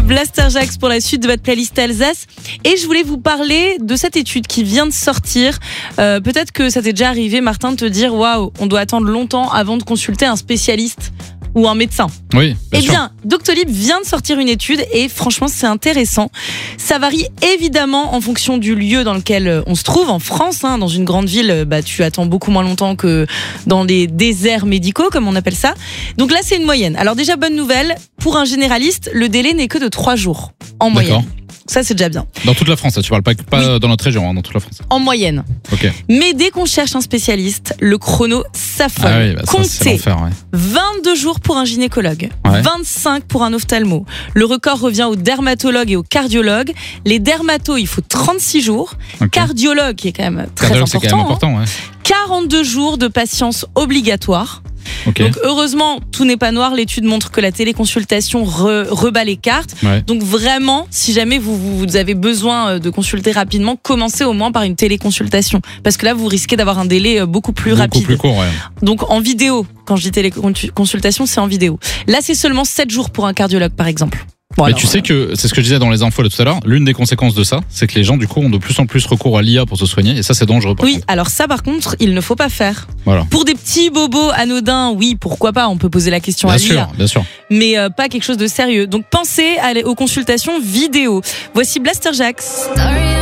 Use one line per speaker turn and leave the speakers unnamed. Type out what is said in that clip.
Blaster Jax pour la suite de votre playlist Alsace. Et je voulais vous parler de cette étude qui vient de sortir. Peut-être que ça t'est déjà arrivé, Martin, de te dire waouh, on doit attendre longtemps avant de consulter un spécialiste ou un médecin.
Oui,
Eh bien, Doctolib vient de sortir une étude et franchement, c'est intéressant. Ça varie évidemment en fonction du lieu dans lequel on se trouve. En France, dans une grande ville, tu attends beaucoup moins longtemps que dans les déserts médicaux, comme on appelle ça. Donc là, c'est une moyenne. Alors déjà, bonne nouvelle, pour un généraliste, le délai n'est que de 3 jours en moyenne.
D'accord.
Ça, c'est déjà bien.
Dans toute la France, tu parles pas
Oui.
dans notre région, dans toute la France.
En moyenne.
Ok.
Mais dès qu'on cherche un spécialiste, le chrono s'affole.
Ah oui, ça, c'est
Comptez
l'enfer, ouais.
22 jours pour un gynécologue,
Ouais.
25 pour un ophtalmo. Le record revient aux dermatologues et aux cardiologues. Les dermatos, il faut 36 jours.
Ok.
Cardiologue, qui est quand même très
Cardiologue, c'est quand même
important.
important, ouais.
42 jours de patience obligatoire.
Ok.
Donc heureusement, tout n'est pas noir. L'étude montre que la téléconsultation rebat les cartes.
Ouais.
Donc vraiment, si jamais vous avez besoin de consulter rapidement, commencez au moins par une téléconsultation. Parce que là, vous risquez d'avoir un délai beaucoup plus rapide.
Beaucoup plus court, ouais.
Donc en vidéo, quand je dis téléconsultation, c'est en vidéo. Là, c'est seulement 7 jours pour un cardiologue, par exemple. Bon,
Mais
alors,
tu sais que, c'est ce que je disais dans les infos là tout à l'heure, l'une des conséquences de ça, c'est que les gens du coup ont de plus en plus recours à l'IA pour se soigner, et ça c'est dangereux par
oui,
contre.
alors ça par contre, il ne faut pas faire.
Voilà.
Pour des petits bobos anodins, oui, pourquoi pas, on peut poser la question à l'IA.
Bien sûr.
Mais pas quelque chose de sérieux. Donc pensez aux consultations vidéo. Voici Blaster Jax.